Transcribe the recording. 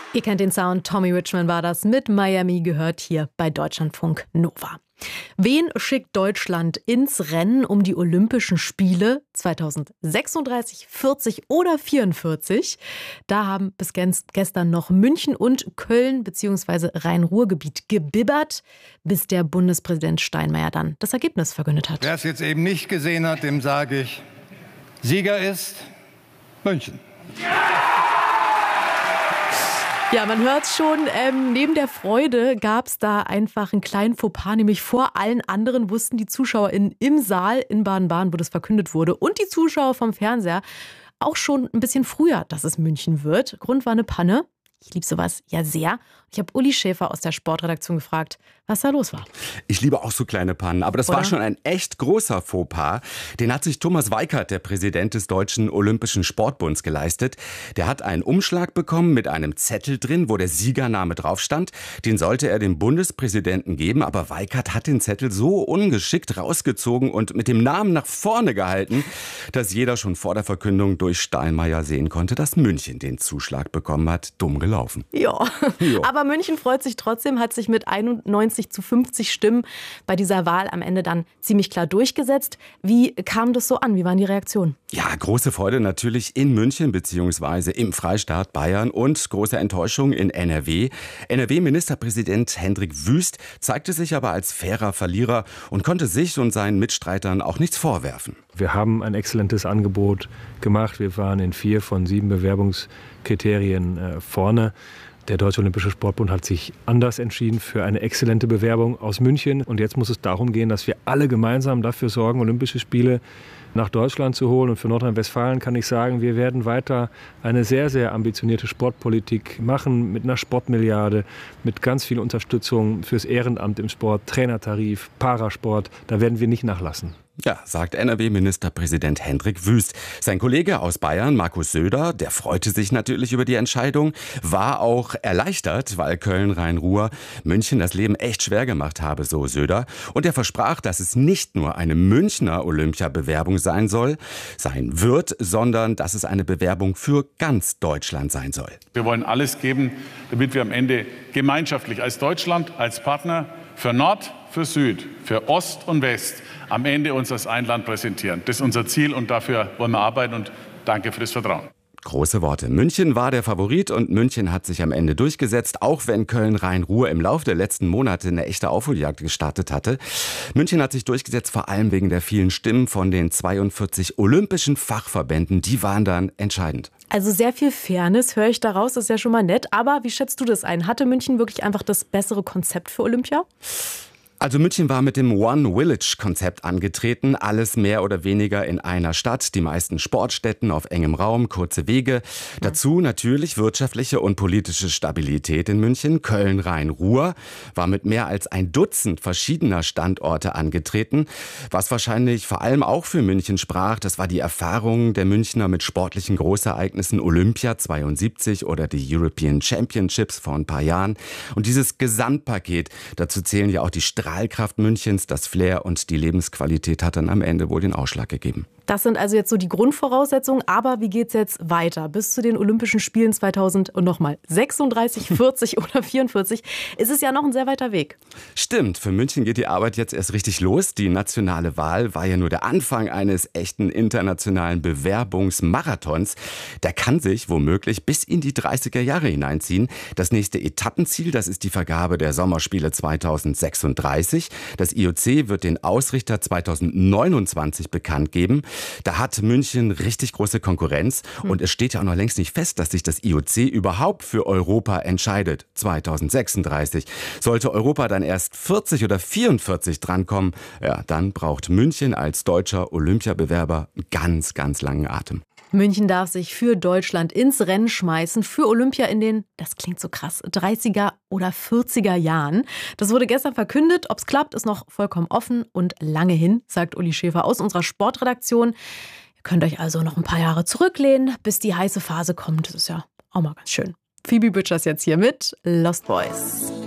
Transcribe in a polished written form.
Ihr kennt den Sound, Tommy Richman war das mit Miami, gehört hier bei Deutschlandfunk Nova. Wen schickt Deutschland ins Rennen um die Olympischen Spiele 2036, 40 oder 44? Da haben bis gestern noch München und Köln bzw. Rhein-Ruhr-Gebiet gebibbert, bis der Bundespräsident Steinmeier dann das Ergebnis verkündet hat. Wer es jetzt eben nicht gesehen hat, dem sage ich, Sieger ist München. Ja, man hört's schon, neben der Freude gab's da einfach einen kleinen Fauxpas, nämlich vor allen anderen wussten die ZuschauerInnen im Saal in Baden-Baden, wo das verkündet wurde, und die Zuschauer vom Fernseher auch schon ein bisschen früher, dass es München wird. Grund war eine Panne. Ich liebe sowas ja sehr. Ich habe Uli Schäfer aus der Sportredaktion gefragt, was da los war. Ich liebe auch so kleine Pannen, aber das war schon ein echt großer Fauxpas. Den hat sich Thomas Weikert, der Präsident des Deutschen Olympischen Sportbunds, geleistet. Der hat einen Umschlag bekommen mit einem Zettel drin, wo der Siegername drauf stand. Den sollte er dem Bundespräsidenten geben, aber Weikert hat den Zettel so ungeschickt rausgezogen und mit dem Namen nach vorne gehalten, dass jeder schon vor der Verkündung durch Steinmeier sehen konnte, dass München den Zuschlag bekommen hat. Dumm gelaufen. Ja, aber München freut sich trotzdem, hat sich mit 91:50 Stimmen bei dieser Wahl am Ende dann ziemlich klar durchgesetzt. Wie kam das so an? Wie waren die Reaktionen? Ja, große Freude natürlich in München bzw. im Freistaat Bayern und große Enttäuschung in NRW. NRW-Ministerpräsident Hendrik Wüst zeigte sich aber als fairer Verlierer und konnte sich und seinen Mitstreitern auch nichts vorwerfen. Wir haben ein exzellentes Angebot gemacht. Wir waren in 4 von 7 Bewerbungskriterien vorne. Der Deutsche Olympische Sportbund hat sich anders entschieden für eine exzellente Bewerbung aus München. Und jetzt muss es darum gehen, dass wir alle gemeinsam dafür sorgen, Olympische Spiele nach Deutschland zu holen. Und für Nordrhein-Westfalen kann ich sagen, wir werden weiter eine sehr, sehr ambitionierte Sportpolitik machen mit einer Sportmilliarde, mit ganz viel Unterstützung fürs Ehrenamt im Sport, Trainertarif, Parasport. Da werden wir nicht nachlassen. Ja, sagt NRW-Ministerpräsident Hendrik Wüst. Sein Kollege aus Bayern, Markus Söder, der freute sich natürlich über die Entscheidung, war auch erleichtert, weil Köln-Rhein-Ruhr München das Leben echt schwer gemacht habe, so Söder. Und er versprach, dass es nicht nur eine Münchner Olympiabewerbung sein wird, sondern dass es eine Bewerbung für ganz Deutschland sein soll. Wir wollen alles geben, damit wir am Ende gemeinschaftlich als Deutschland, als Partner für Nord, für Süd, für Ost und West am Ende uns als ein Land präsentieren. Das ist unser Ziel und dafür wollen wir arbeiten und danke für das Vertrauen. Große Worte. München war der Favorit und München hat sich am Ende durchgesetzt, auch wenn Köln-Rhein-Ruhr im Laufe der letzten Monate eine echte Aufholjagd gestartet hatte. München hat sich durchgesetzt, vor allem wegen der vielen Stimmen von den 42 olympischen Fachverbänden. Die waren dann entscheidend. Also sehr viel Fairness höre ich daraus, das ist ja schon mal nett. Aber wie schätzt du das ein? Hatte München wirklich einfach das bessere Konzept für Olympia? Also München war mit dem One-Village-Konzept angetreten, alles mehr oder weniger in einer Stadt, die meisten Sportstätten auf engem Raum, kurze Wege. Dazu natürlich wirtschaftliche und politische Stabilität in München. Köln-Rhein-Ruhr war mit mehr als ein Dutzend verschiedener Standorte angetreten. Was wahrscheinlich vor allem auch für München sprach, das war die Erfahrung der Münchner mit sportlichen Großereignissen Olympia 72 oder die European Championships vor ein paar Jahren. Und dieses Gesamtpaket, dazu zählen ja auch die Strahlkraft Münchens, das Flair und die Lebensqualität hat dann am Ende wohl den Ausschlag gegeben. Das sind also jetzt so die Grundvoraussetzungen, aber wie geht's jetzt weiter? Bis zu den Olympischen Spielen 2036, 40 oder 44 ist es ja noch ein sehr weiter Weg. Stimmt, für München geht die Arbeit jetzt erst richtig los. Die nationale Wahl war ja nur der Anfang eines echten internationalen Bewerbungsmarathons. Der kann sich womöglich bis in die 30er Jahre hineinziehen. Das nächste Etappenziel, das ist die Vergabe der Sommerspiele 2036. Das IOC wird den Ausrichter 2029 bekannt geben. Da hat München richtig große Konkurrenz und es steht ja auch noch längst nicht fest, dass sich das IOC überhaupt für Europa entscheidet. 2036. Sollte Europa dann erst 40 oder 44 drankommen, ja, dann braucht München als deutscher Olympiabewerber einen ganz, ganz langen Atem. München darf sich für Deutschland ins Rennen schmeißen für Olympia in den, das klingt so krass, 30er oder 40er Jahren. Das wurde gestern verkündet. Ob es klappt, ist noch vollkommen offen und lange hin, sagt Uli Schäfer aus unserer Sportredaktion. Ihr könnt euch also noch ein paar Jahre zurücklehnen, bis die heiße Phase kommt. Das ist ja auch mal ganz schön. Phoebe Bridgers jetzt hier mit Lost Boys.